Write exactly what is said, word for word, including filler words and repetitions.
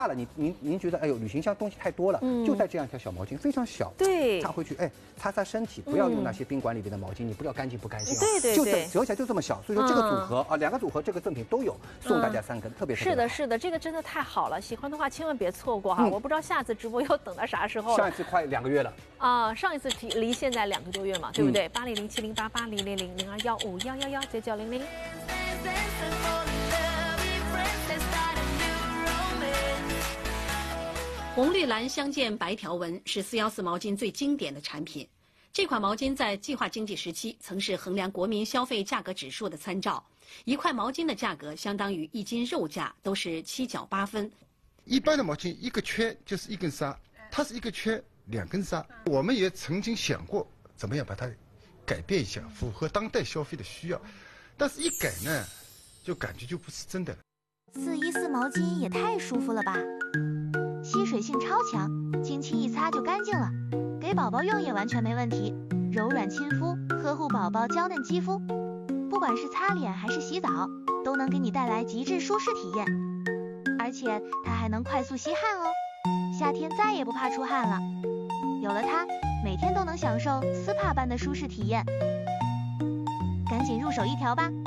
大了，您您您觉得哎呦，旅行箱东西太多了，嗯、就带这样一条小毛巾，非常小， 对， 擦回去，哎，擦擦身体，不要用那些宾馆里边的毛巾，你不知道干净不干净、啊， 对对对， 就这折起来就这么小，所以说这个组合、嗯、啊，两个组合这个赠品都有，送大家三根，嗯、特别是的，是的，这个真的太好了，喜欢的话千万别错过哈，嗯、我不知道下次直播要等到啥时候了。 上一次快两个月了啊，上一次离现在两个多月嘛，对不对？八零零七零八八零零零零二幺五幺幺幺九九零零。 红绿蓝相间白条纹是四一四毛巾最经典的产品。这款毛巾在计划经济时期曾是衡量国民消费价格指数的参照。一块毛巾的价格相当于一斤肉价，都是七角八分。 一般的毛巾一个圈就是一根纱，它是一个圈两根纱。我们也曾经想过怎么样把它改变一下，符合当代消费的需要，但是一改呢，就感觉就不是真的了。 四一四毛巾也太舒服了吧！吸水性超强，轻轻一擦就干净了，给宝宝用也完全没问题，柔软亲肤，呵护宝宝娇嫩肌肤。不管是擦脸还是洗澡，都能给你带来极致舒适体验。而且它还能快速吸汗哦，夏天再也不怕出汗了。有了它，每天都能享受 S P A般的舒适体验。赶紧入手一条吧！